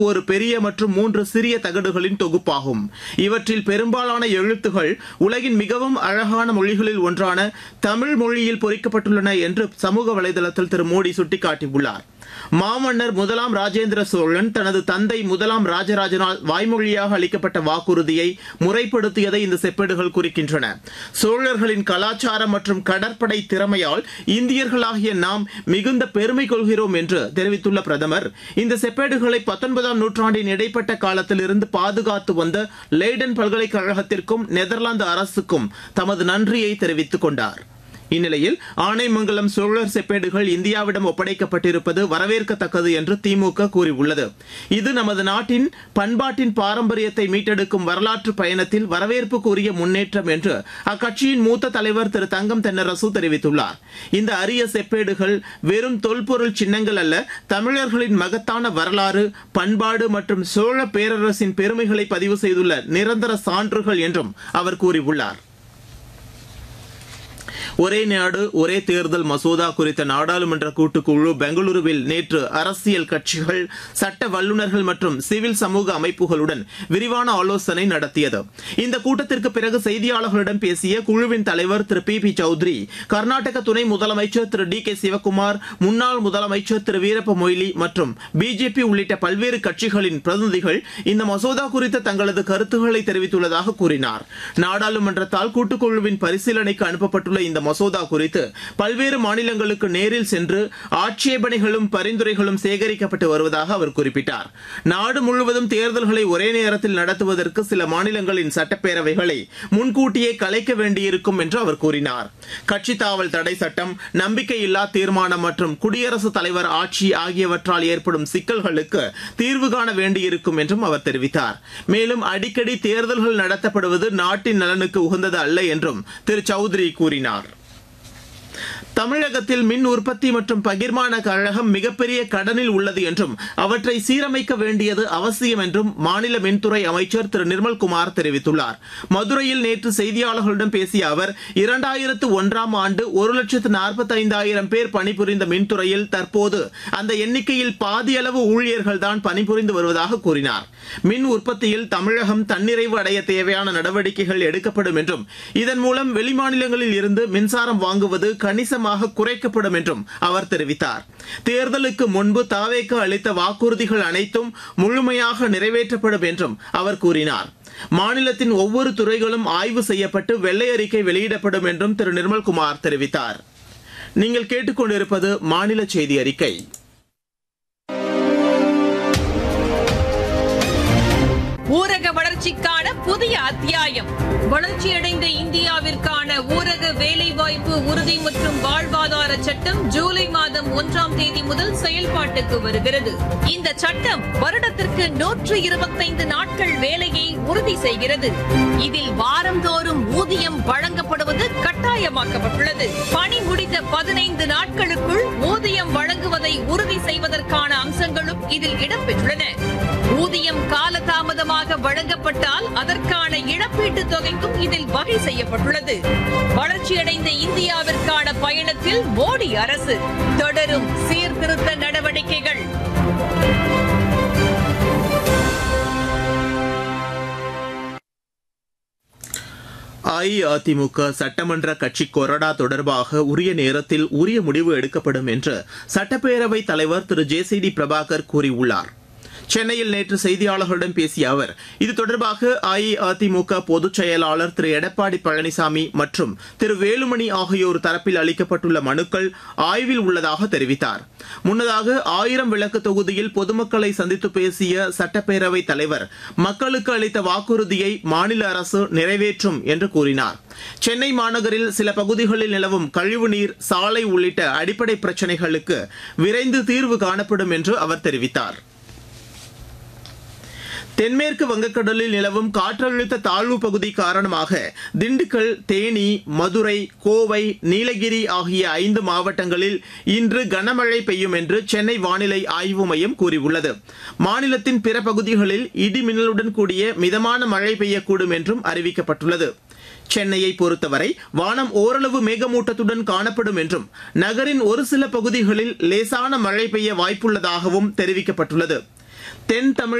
ஒரு பெரிய மற்றும் 3 சிறிய தகடுகளின் தொகுப்பாகும். இவற்றில் பெரும்பாலான எழுத்துகள் உலகின் மிகவும் அழகான மொழிகளில் ஒன்றான தமிழ் மொழியில் பொறிக்கப்பட்டுள்ளன என்று சமூக வலைதளத்தில் திரு மோடி சுட்டிக்காட்டியுள்ளார். மாமன்னர் முதலாம் ராஜேந்திர சோழன் தனது தந்தை முதலாம் ராஜராஜனால் வாய்மொழியாக அளிக்கப்பட்ட வாக்குறுதியை முறைப்படுத்தியதை இந்த செப்பேடுகள் குறிக்கின்றன. சோழர்களின் கலாச்சாரம் மற்றும் கடற்படை திறமையால் இந்தியர்களாகிய நாம் மிகுந்த பெருமை கொள்கிறோம் என்று தெரிவித்துள்ள பிரதமர், இந்த செப்பேடுகளை 19ஆம் நூற்றாண்டின் இடைப்பட்ட காலத்தில் இருந்து பாதுகாத்து வந்த லெய்டன் பல்கலைக்கழகத்திற்கும் நெதர்லாந்து அரசுக்கும் தமது நன்றியை தெரிவித்துக் கொண்டார். இந்நிலையில் ஆனைமங்கலம் சோழர் செப்பேடுகள் இந்தியாவிடம் ஒப்படைக்கப்பட்டிருப்பது வரவேற்கத்தக்கது என்று திமுக கூறியுள்ளது. இது நமது நாட்டின் பண்பாட்டின் பாரம்பரியத்தை மீட்டெடுக்கும் வரலாற்று பயணத்தில் வரவேற்புக்குரிய முன்னேற்றம் என்று அக்கட்சியின் மூத்த தலைவர் திரு தங்கம் தென்னரசு தெரிவித்துள்ளார். இந்த அரிய செப்பேடுகள் வெறும் தொல்பொருள் சின்னங்கள் அல்ல, தமிழர்களின் மகத்தான வரலாறு, பண்பாடு மற்றும் சோழ பேரரசின் பெருமைகளை பதிவு செய்துள்ள நிரந்தர சான்றுகள் என்றும் அவர் கூறியுள்ளார். ஒரே நாடு ஒரே தேர்தல் மசோதா குறித்த நாடாளுமன்ற கூட்டுக்குழு பெங்களூருவில் நேற்று அரசியல் கட்சிகள், சட்ட வல்லுநர்கள் மற்றும் சிவில் சமூக அமைப்புகளுடன் விரிவான ஆலோசனை நடத்தியது. இந்த கூட்டத்திற்கு பிறகு செய்தியாளர்களிடம் பேசிய குழுவின் தலைவர் திரு பி சௌத்ரி, கர்நாடக துணை முதலமைச்சர் திரு டி கே சிவக்குமார், முன்னாள் முதலமைச்சர் திரு வீரப்ப மொய்லி மற்றும் பிஜேபி உள்ளிட்ட பல்வேறு கட்சிகளின் பிரதிநிதிகள் இந்த மசோதா குறித்த தங்களது கருத்துக்களை தெரிவித்துள்ளதாக கூறினார். நாடாளுமன்றத்தால் கூட்டுக்குழுவின் பரிசீலனைக்கு அனுப்பப்பட்டுள்ள இந்த மசோதா குறித்து பல்வேறு மாநிலங்களுக்கு நேரில் சென்று ஆட்சேபனைகளும் பரிந்துரைகளும் சேகரிக்கப்பட்டு வருவதாக அவர் குறிப்பிட்டார். நாடு முழுவதும் தேர்தல்களை ஒரே நேரத்தில் நடத்துவதற்கு சில மாநிலங்களின் சட்டப்பேரவைகளை முன்கூட்டியே கலைக்க வேண்டியிருக்கும் என்று அவர் கூறினார். கட்சி தாவல் தடை சட்டம், நம்பிக்கையில்லா தீர்மானம் மற்றும் குடியரசுத் தலைவர் ஆட்சி ஆகியவற்றால் ஏற்படும் சிக்கல்களுக்கு தீர்வு காண வேண்டியிருக்கும் என்றும் அவர் தெரிவித்தார். மேலும் அடிக்கடி தேர்தல்கள் நடத்தப்படுவது நாட்டின் நலனுக்கு உகந்தது அல்ல என்றும் திரு சௌத்ரி கூறினார். தமிழகத்தில் மின் உற்பத்தி மற்றும் பகிர்மான கழகம் மிகப்பெரிய கடனில் உள்ளது என்றும் அவற்றை சீரமைக்க வேண்டியது அவசியம் என்றும் மாநில மின்துறை அமைச்சர் திரு நிர்மல்குமார் தெரிவித்துள்ளார். மதுரையில் நேற்று செய்தியாளர்களிடம் பேசிய அவர், 2001ஆம் ஆண்டு 1,45,000 பேர் பணிபுரிந்த மின்துறையில் தற்போது அந்த எண்ணிக்கையில் பாதியளவு ஊழியர்கள் தான் பணிபுரிந்து வருவதாக கூறினார். மின் உற்பத்தியில் தமிழகம் தன்னிறைவு அடைய தேவையான நடவடிக்கைகள் எடுக்கப்படும் என்றும் இதன் மூலம் வெளிமாநிலங்களில் இருந்து மின்சாரம் வாங்குவது கணிசமாக குறைக்கப்படும் என்றும் அவர் தெரிவித்தார். தேர்தலுக்கு முன்பு தாவேக்கு அளித்த வாக்குறுதிகள் அனைத்தும் முழுமையாக நிறைவேற்றப்படும் என்றும் அவர் கூறினார். மாநிலத்தின் ஒவ்வொரு துறைகளும் ஆய்வு செய்யப்பட்டு வெள்ளை அறிக்கை வெளியிடப்படும் என்றும் திரு நிர்மல்குமார் தெரிவித்தார். நீங்கள் கேட்டுக்கொண்டிருப்பது மாநில செய்தி அறிக்கை. ஊரக வளர்ச்சிக்கான புதிய அத்தியாயம். வளர்ச்சியடைந்த இந்தியாவிற்கான ஊரக வேலைவாய்ப்பு உறுதி மற்றும் வாழ்வாதார சட்டம் ஜூலை மாதம் 1ஆம் தேதி முதல் செயல்பாட்டுக்கு வருகிறது. இந்த சட்டம் வருடத்திற்கு 125 நாட்கள் வேலையை உறுதி செய்கிறது. இதில் வாரந்தோறும் ஊதியம் வழங்கப்படுவது கட்டாயமாக்கப்பட்டுள்ளது. பணி முடிந்த 15 நாட்களுக்குள் ஊதியம் வழங்குவதை உறுதி செய்வதற்கான அம்சங்களும் இதில் இடம்பெற்றுள்ளன. ஊதியம் காலதாமதமாக வழங்கப்பட்டால் அதற்கான இழப்பீட்டுத் தொகைக்கும் இதில் வகை செய்யப்பட்டுள்ளது. வளர்ச்சியடைந்த இந்தியாவிற்கான பயணத்தில் மோடி அரசு தொடரும் சீர்திருத்த நடவடிக்கைகள். அஇஅதிமுக சட்டமன்ற கட்சி கொறடா தொடர்பாக உரிய நேரத்தில் உரிய முடிவு எடுக்கப்படும் என்று சட்டப்பேரவைத் தலைவர் திரு ஜே.சி.டி. பிரபாகர் கூறியுள்ளார். சென்னையில் நேற்று செய்தியாளர்களிடம் பேசிய அவர், இது தொடர்பாக அஇஅதிமுக பொதுச் செயலாளர் திரு எடப்பாடி பழனிசாமி மற்றும் திரு வேலுமணி ஆகியோர் தரப்பில் அளிக்கப்பட்டுள்ள மனுக்கள் ஆய்வில் உள்ளதாக தெரிவித்தார். முன்னதாக 1000 விளக்கு தொகுதியில் பொதுமக்களை சந்தித்து பேசிய சட்டப்பேரவைத் தலைவர், மக்களுக்கு அளித்த வாக்குறுதியை மாநில அரசு நிறைவேற்றும் என்று கூறினார். சென்னை மாநகரில் சில பகுதிகளில் நிலவும் கழிவுநீர், சாலை உள்ளிட்ட அடிப்படை பிரச்சினைகளுக்கு விரைந்து தீர்வு காணப்படும் என்று அவர் தெரிவித்தார். தென்மேற்கு வங்கக்கடலில் நிலவும் காற்றழுத்த தாழ்வு பகுதி காரணமாக திண்டுக்கல், தேனி, மதுரை, கோவை, நீலகிரி ஆகிய 5 மாவட்டங்களில் இன்று கனமழை பெய்யும் என்று சென்னை வானிலை ஆய்வு மையம் கூறியுள்ளது. மாநிலத்தின் பிற பகுதிகளில் இடி மின்னலுடன் கூடிய மிதமான மழை பெய்யக்கூடும் என்றும் அறிவிக்கப்பட்டுள்ளது. சென்னையை பொறுத்தவரை வானம் ஓரளவு மேகமூட்டத்துடன் காணப்படும் என்றும் நகரின் ஒரு சில பகுதிகளில் லேசான மழை பெய்ய வாய்ப்புள்ளதாகவும் தெரிவிக்கப்பட்டுள்ளது. தென் தமிழ்